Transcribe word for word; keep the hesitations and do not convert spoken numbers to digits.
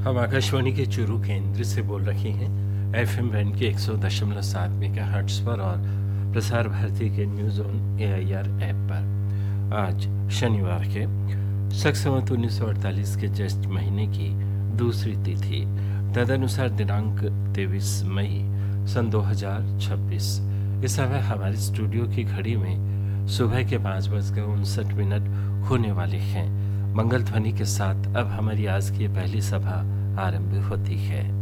हम आकाशवाणी के चूरू केंद्र से बोल रहे हैं एफ एम बैंड के एक सौ दशमलव सात मेगा हर्ट्ज पर और प्रसार भारती के news on A I R app पर। आज शनिवार के सक्सवत उन्नीस सौ अड़तालीस के ज्येष्ठ महीने की दूसरी तिथि, तदनुसार दिनांक तेईस मई सन दो हजार छब्बीस। इस समय हमारे स्टूडियो की घड़ी में सुबह के पाँच बजकर उनसठ मिनट होने वाले हैं। मंगल ध्वनि के साथ अब हमारी आज की पहली सभा आरंभ होती है।